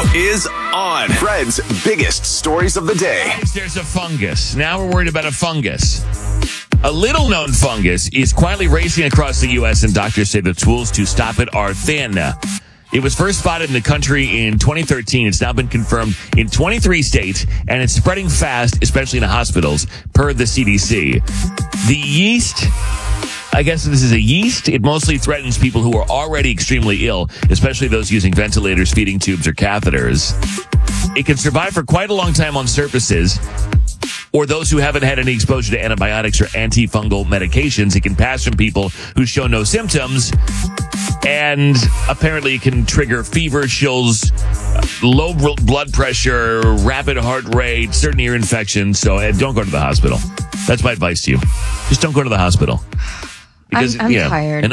is on. Fred's biggest stories of the day. There's a fungus. Now we're worried about a fungus. A little-known fungus is quietly racing across the U.S., and doctors say the tools to stop it are thin. It was first spotted in the country in 2013. It's now been confirmed in 23 states, and it's spreading fast, especially in hospitals, per the CDC. The yeast, I guess this is a yeast. It mostly threatens people who are already extremely ill, especially those using ventilators, feeding tubes, or catheters. It can survive for quite a long time on surfaces, or those who haven't had any exposure to antibiotics or antifungal medications. It can pass from people who show no symptoms, and apparently it can trigger fever, chills, low blood pressure, rapid heart rate, certain ear infections. So don't go to the hospital. That's my advice to you. Just don't go to the hospital. Because, I'm tired.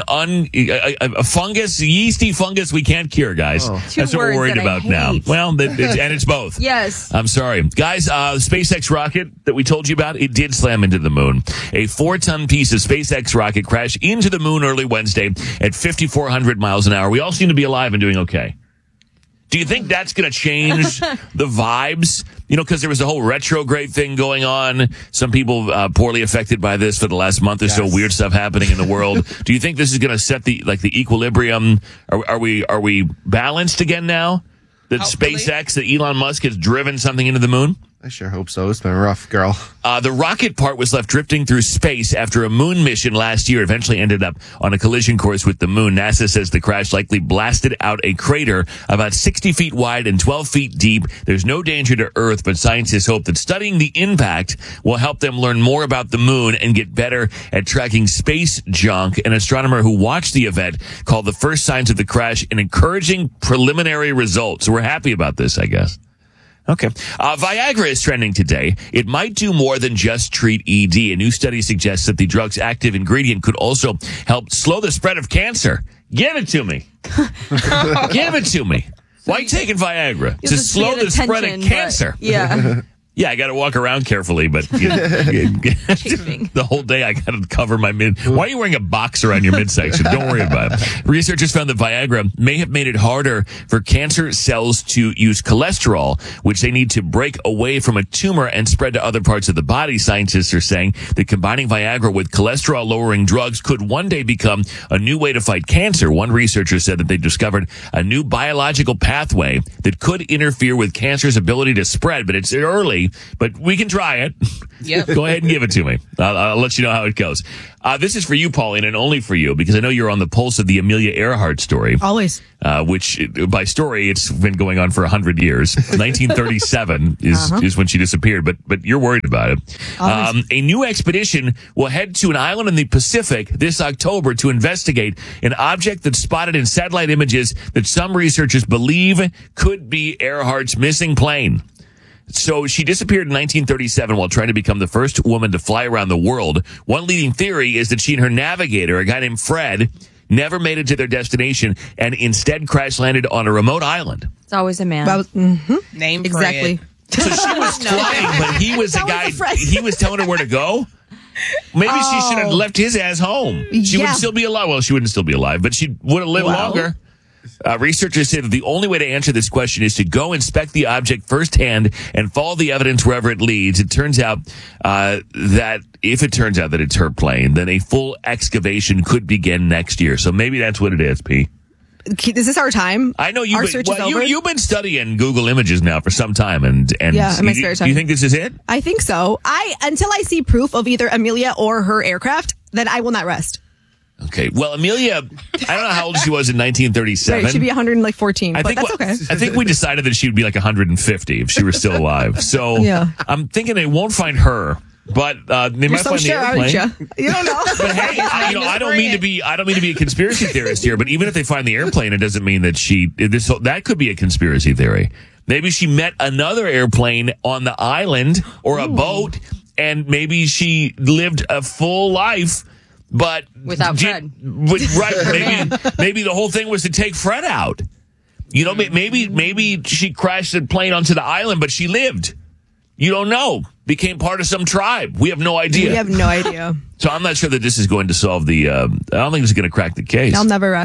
A fungus, yeasty fungus, we can't cure, guys. That's what we're worried about now. Well, and it's both. Yes. I'm sorry. Guys, the SpaceX rocket that we told you about, it did slam into the moon. A 4-ton piece of SpaceX rocket crashed into the moon early Wednesday at 5,400 miles an hour. We all seem to be alive and doing okay. Do you think that's going to change the vibes? You know, because there was a whole retrograde thing going on. Some people poorly affected by this for the last month or so. Weird stuff happening in the world. Do you think this is going to set the equilibrium? Are we balanced again now? That SpaceX, that Elon Musk has driven something into the moon? I sure hope so. It's been rough, girl. The rocket part was left drifting through space after a moon mission last year. Eventually ended up on a collision course with the moon. NASA says the crash likely blasted out a crater about 60 feet wide and 12 feet deep. There's no danger to Earth, but scientists hope that studying the impact will help them learn more about the moon and get better at tracking space junk. An astronomer who watched the event called the first signs of the crash an encouraging preliminary result. So we're happy about this, I guess. Okay. Viagra is trending today. It might do more than just treat ED. A new study suggests that the drug's active ingredient could also help slow the spread of cancer. Give it to me. Give it to me. Why are you taking Viagra? To slow the spread of cancer. Yeah. Yeah, I got to walk around carefully, but the whole day I got to cover my mid. Why are you wearing a box around your midsection? Don't worry about it. Researchers found that Viagra may have made it harder for cancer cells to use cholesterol, which they need to break away from a tumor and spread to other parts of the body. Scientists are saying that combining Viagra with cholesterol-lowering drugs could one day become a new way to fight cancer. One researcher said that they discovered a new biological pathway that could interfere with cancer's ability to spread, but it's early. But we can try it. Yep. Go ahead and give it to me. I'll let you know how it goes. This is for you, Pauline, and only for you, because I know you're on the pulse of the Amelia Earhart story. Always. Which, by story, it's been going on for 100 years. 1937 is when she disappeared, but you're worried about it. A new expedition will head to an island in the Pacific this October to investigate an object that's spotted in satellite images that some researchers believe could be Earhart's missing plane. So she disappeared in 1937 while trying to become the first woman to fly around the world. One leading theory is that she and her navigator, a guy named Fred, never made it to their destination and instead crash landed on a remote island. It's always a man. Name exactly. So she was flying, but he was a guy. He was telling her where to go. Maybe she should have left his ass home. She would still be alive. Well, she wouldn't still be alive, but she would have lived longer. Researchers say that the only way to answer this question is to go inspect the object firsthand and follow the evidence wherever it leads. It turns out that if it turns out that it's her plane, then a full excavation could begin next year. So maybe that's what it is, P. Is this our time? I know our search is over? You've been studying Google Images now for some time, and yeah, in my spare time. Do you think this is it? I think so. Until I see proof of either Amelia or her aircraft, then I will not rest. Okay. Well, Amelia, I don't know how old she was in 1937. Right, she'd be 114, but that's okay. I think we decided that she would be like 150 if she were still alive. So yeah. I'm thinking they won't find her. But they might find the airplane. You don't know. But hey, I don't mean to be a conspiracy theorist here. But even if they find the airplane, it doesn't mean that that could be a conspiracy theory. Maybe she met another airplane on the island or a boat, and maybe she lived a full life. But without Fred, right? Maybe the whole thing was to take Fred out. You know, maybe she crashed the plane onto the island, but she lived. You don't know. Became part of some tribe. We have no idea. We have no idea. So I'm not sure that this is going to solve the. I don't think this is going to crack the case. I'll never rest.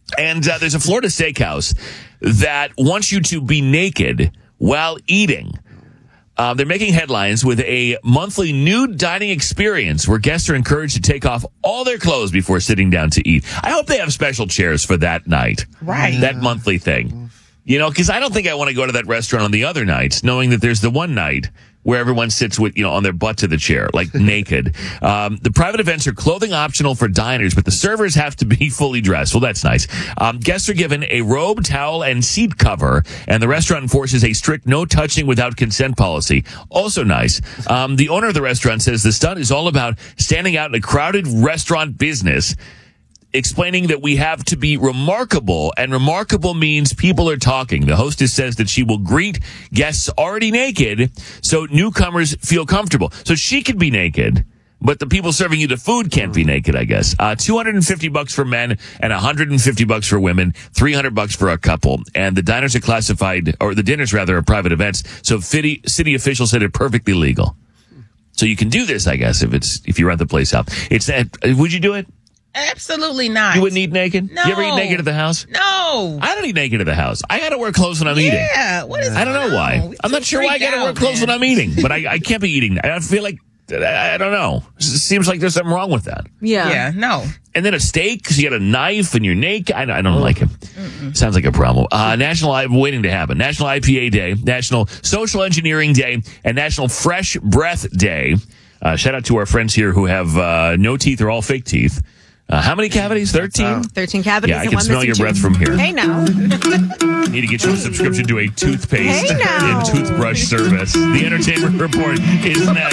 And there's a Florida steakhouse that wants you to be naked while eating. They're making headlines with a monthly nude dining experience where guests are encouraged to take off all their clothes before sitting down to eat. I hope they have special chairs for that night. Right. That monthly thing. You know, because I don't think I want to go to that restaurant on the other nights, knowing that there's the one night where everyone sits with, on their butt to the chair, like naked. The private events are clothing optional for diners, but the servers have to be fully dressed. Well, that's nice. Guests are given a robe, towel, and seat cover, and the restaurant enforces a strict no touching without consent policy. Also nice. The owner of the restaurant says the stunt is all about standing out in a crowded restaurant business, explaining that we have to be remarkable, and remarkable means people are talking. The hostess says that she will greet guests already naked so newcomers feel comfortable. So she could be naked, but the people serving you the food can't be naked, I guess. $250 for men and $150 for women, $300 for a couple. And the diners are classified, or the dinners rather, are private events. So city officials said they're perfectly legal. So you can do this, I guess, if you rent the place out. Would you do it? Absolutely not. You wouldn't eat naked? No. You ever eat naked at the house? No. I don't eat naked at the house. I gotta wear clothes when I'm eating. Yeah. What is I don't know why. I'm not sure why I gotta wear clothes when I'm eating, but I can't be eating. I feel like, I don't know. It seems like there's something wrong with that. Yeah. No. And then a steak, because you got a knife and you're naked. I don't like it. Sounds like a problem. Waiting to happen. National IPA Day, National Social Engineering Day, and National Fresh Breath Day. Shout out to our friends here who have no teeth or all fake teeth. How many cavities? 13? 13 cavities. Yeah, I and can one smell your missing breath tooth. from here. Hey, now. Need to get you a subscription to a toothpaste Hey, now. and toothbrush service. The Entertainment Report is next.